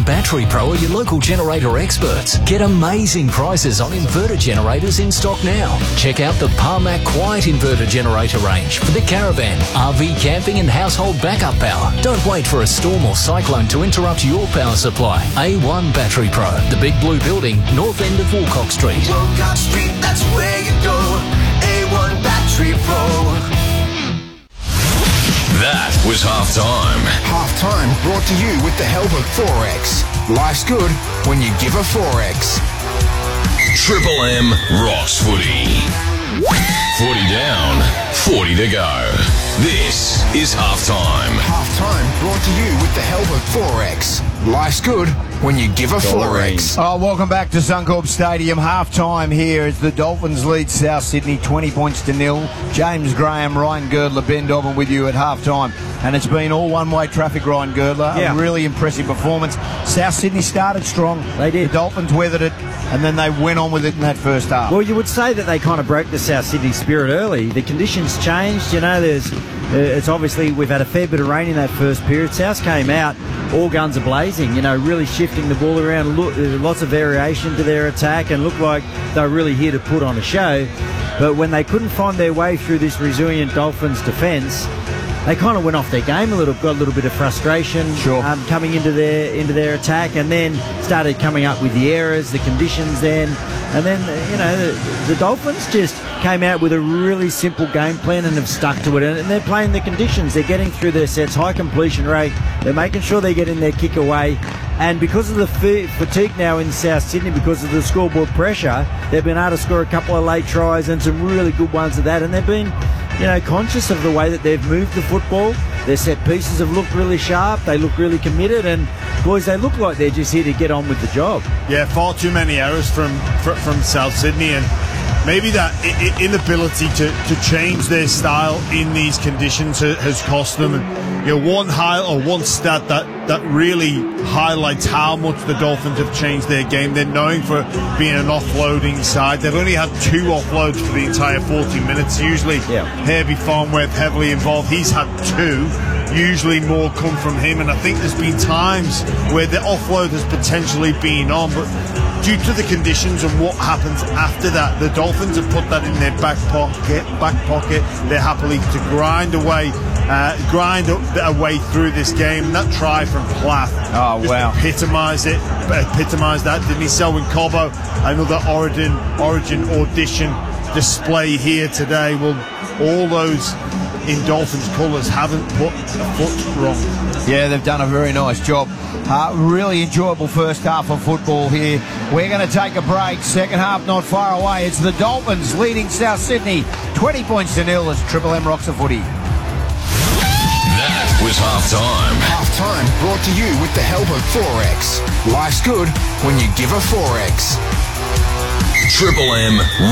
Battery Pro are your local generator experts. Get amazing prices on inverter generators in stock now. Check out the Parmac Quiet Inverter Generator range for the caravan, RV camping and household backup power. Don't wait for a storm or cyclone to interrupt your power supply. A1 Battery Pro, the Big Blue Building, north end of Woolcock Street. Woolcock Street, that's where you go. A1 Battery Pro. That was halftime. Halftime brought to you with the help of Forex. Life's good when you give a Forex. Triple M rocks footy. 40 down, 40 to go. This is halftime. Halftime brought to you with the help of Forex. Life's good when you give a Forex. Oh, welcome back to Suncorp Stadium. Half-time here as the Dolphins lead South Sydney 20 points to 0. James Graham, Ryan Girdler, Ben Dobbin with you at half-time. And it's been all one-way traffic, Ryan Girdler. Yeah. A really impressive performance. South Sydney started strong. They did. The Dolphins weathered it, and then they went on with it in that first half. Well, you would say that they kind of broke the South Sydney spirit early. The conditions changed. You know, it's obviously we've had a fair bit of rain in that first period. South came out, all guns are blazing, you know, really shifting the ball around, lots of variation to their attack, and looked like they were really here to put on a show. But when they couldn't find their way through this resilient Dolphins defence, they kind of went off their game a little, got a little bit of frustration coming into their attack, and then started coming up with the errors, the conditions then. And then, you know, the Dolphins just came out with a really simple game plan and have stuck to it. And they're playing the conditions. They're getting through their sets, high completion rate. They're making sure they're getting their kick away. And because of the fatigue now in South Sydney, because of the scoreboard pressure, they've been able to score a couple of late tries and some really good ones at that. And they've been, you know, conscious of the way that they've moved the football. Their set pieces have looked really sharp. They look really committed. And, boys, they look like they're just here to get on with the job. Yeah, far too many errors from South Sydney, and maybe that inability to change their style in these conditions has cost them. And, you know, one stat that really highlights how much the Dolphins have changed their game. They're known for being an offloading side. They've only had 2 offloads for the entire 40 minutes. Usually, Herbie Farnworth heavily involved. He's had 2. Usually more come from him, and I think there's been times where the offload has potentially been on, but due to the conditions and what happens after that, the Dolphins have put that in their back pocket. They're happily to grind away through this game. And that try from Plath epitomised that, didn't he? Selwyn Cobbo, another Origin audition display here today. Well, all those in Dolphins colours haven't put a foot wrong. Yeah, they've done a very nice job. Really enjoyable first half of football here. We're going to take a break. Second half not far away. It's the Dolphins leading South Sydney 20 points to 0 as Triple M rocks a footy. That was halftime. Halftime brought to you with the help of Forex. Life's good when you give a Forex. Triple M